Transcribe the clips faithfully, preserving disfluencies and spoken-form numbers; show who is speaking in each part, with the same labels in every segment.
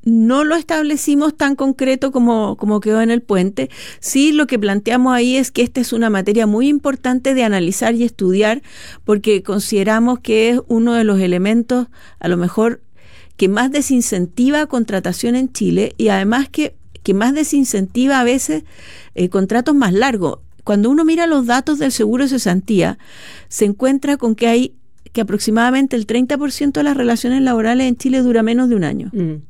Speaker 1: no lo establecimos tan concreto como, como quedó en el puente. Sí, lo que planteamos ahí es que esta es una materia muy importante de analizar y estudiar, porque consideramos que es uno de los elementos, a lo mejor, que más desincentiva contratación en Chile, y además que, que más desincentiva a veces eh, contratos más largos. Cuando uno mira los datos del seguro de cesantía, se encuentra con que hay que aproximadamente el treinta por ciento de las relaciones laborales en Chile dura menos de un año. Mm.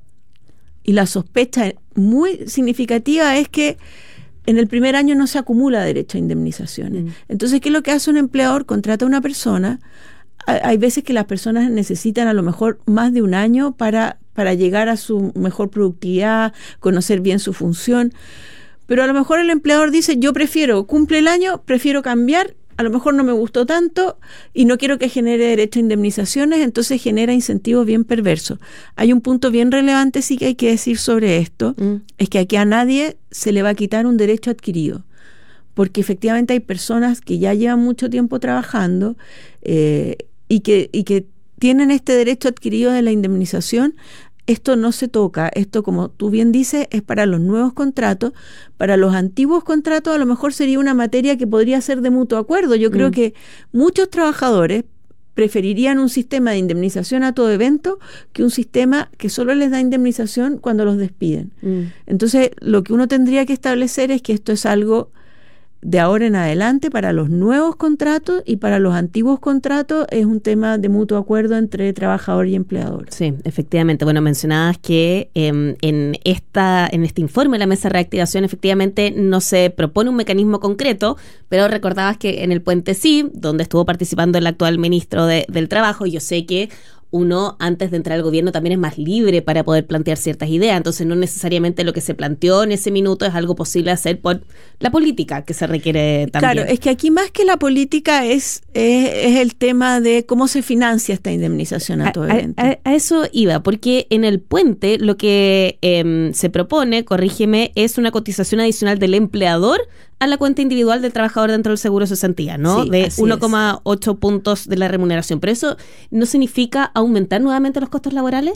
Speaker 1: Y la sospecha muy significativa es que en el primer año no se acumula derecho a indemnizaciones. Mm. Entonces, ¿qué es lo que hace un empleador? Contrata a una persona. Hay veces que las personas necesitan a lo mejor más de un año para, para llegar a su mejor productividad, conocer bien su función. Pero a lo mejor el empleador dice, yo prefiero, cumple el año, prefiero cambiar, a lo mejor no me gustó tanto y no quiero que genere derecho a indemnizaciones, entonces genera incentivos bien perversos. Hay un punto bien relevante sí que hay que decir sobre esto, mm. es que aquí a nadie se le va a quitar un derecho adquirido, porque efectivamente hay personas que ya llevan mucho tiempo trabajando eh, y, que, y que tienen este derecho adquirido de la indemnización. Esto no se toca, esto, como tú bien dices, es para los nuevos contratos. Para los antiguos contratos a lo mejor sería una materia que podría ser de mutuo acuerdo. Yo creo mm. que muchos trabajadores preferirían un sistema de indemnización a todo evento que un sistema que solo les da indemnización cuando los despiden. Mm. Entonces, lo que uno tendría que establecer es que esto es algo de ahora en adelante para los nuevos contratos, y para los antiguos contratos es un tema de mutuo acuerdo entre trabajador y empleador.
Speaker 2: Sí, efectivamente. Bueno, mencionabas que eh, en esta en este informe de la mesa de reactivación efectivamente no se propone un mecanismo concreto, pero recordabas que en el puente sí, donde estuvo participando el actual ministro de, del Trabajo, y yo sé que uno antes de entrar al gobierno también es más libre para poder plantear ciertas ideas, entonces no necesariamente lo que se planteó en ese minuto es algo posible hacer por la política que se requiere también.
Speaker 1: Claro, es que aquí más que la política es, es, es el tema de cómo se financia esta indemnización a todo evento.
Speaker 2: A, a, a eso iba, porque en el puente lo que eh, se propone, corrígeme, es una cotización adicional del empleador a la cuenta individual del trabajador dentro del seguro de cesantía, ¿no?
Speaker 1: Sí,
Speaker 2: de uno coma ocho puntos de la remuneración. ¿Pero eso no significa aumentar nuevamente los costos laborales?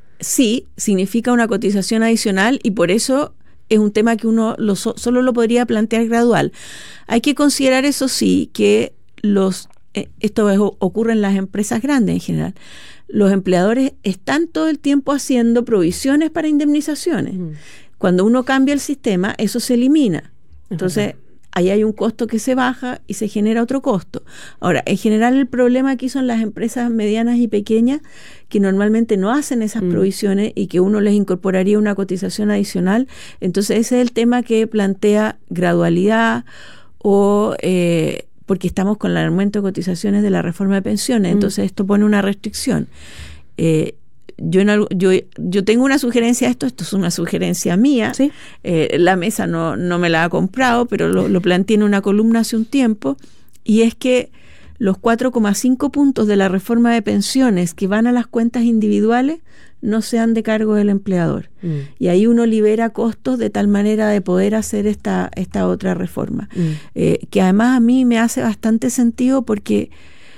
Speaker 1: Sí, significa una cotización adicional, y por eso es un tema que uno lo, solo lo podría plantear gradual. Hay que considerar, eso sí, que los eh, esto es, ocurre en las empresas grandes en general. Los empleadores están todo el tiempo haciendo provisiones para indemnizaciones. Mm. Cuando uno cambia el sistema, eso se elimina. Entonces, ahí hay un costo que se baja y se genera otro costo. Ahora, en general el problema aquí son las empresas medianas y pequeñas que normalmente no hacen esas mm. provisiones y que uno les incorporaría una cotización adicional. Entonces, ese es el tema que plantea gradualidad o... Eh, porque estamos con el aumento de cotizaciones de la reforma de pensiones. Entonces, mm. esto pone una restricción. Eh, Yo, en algo, yo yo tengo una sugerencia, esto esto es una sugerencia mía, ¿sí? eh, la mesa no, no me la ha comprado, pero lo, lo planteé en una columna hace un tiempo, y es que los cuatro coma cinco puntos de la reforma de pensiones que van a las cuentas individuales no sean de cargo del empleador. Mm. Y ahí uno libera costos de tal manera de poder hacer esta, esta otra reforma, mm. eh, que además a mí me hace bastante sentido porque...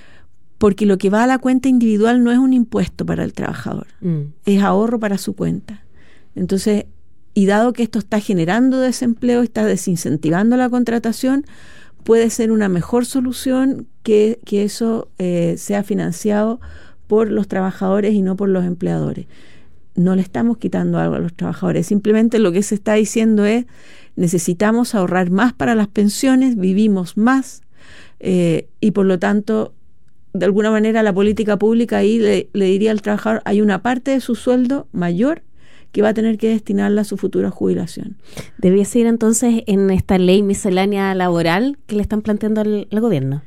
Speaker 1: porque lo que va a la cuenta individual no es un impuesto para el trabajador, mm. es ahorro para su cuenta. Entonces, y dado que esto está generando desempleo, está desincentivando la contratación, puede ser una mejor solución que, que eso eh, sea financiado por los trabajadores y no por los empleadores. No le estamos quitando algo a los trabajadores, simplemente lo que se está diciendo es necesitamos ahorrar más para las pensiones, vivimos más eh, y por lo tanto... de alguna manera la política pública ahí le, le diría al trabajador, hay una parte de su sueldo mayor que va a tener que destinarla a su futura jubilación.
Speaker 2: ¿Debía seguir entonces en esta ley miscelánea laboral que le están planteando al, al gobierno?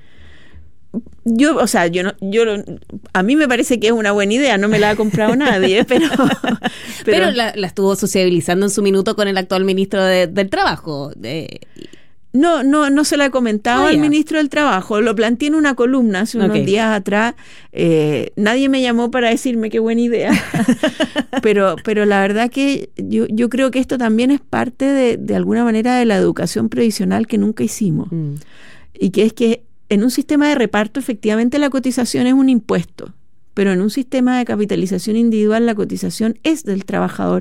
Speaker 1: Yo, o sea, yo no, yo a mí me parece que es una buena idea, no me la ha comprado nadie, pero...
Speaker 2: Pero, pero la, la estuvo sociabilizando en su minuto con el actual ministro de, del Trabajo, de...
Speaker 1: No, no, no se lo he comentado oh, al yeah. ministro del Trabajo, lo planteé en una columna hace unos okay. días atrás, eh, nadie me llamó para decirme qué buena idea, pero, pero la verdad que yo, yo creo que esto también es parte de, de alguna manera de la educación previsional que nunca hicimos, mm. y que es que en un sistema de reparto efectivamente la cotización es un impuesto, pero en un sistema de capitalización individual la cotización es del trabajador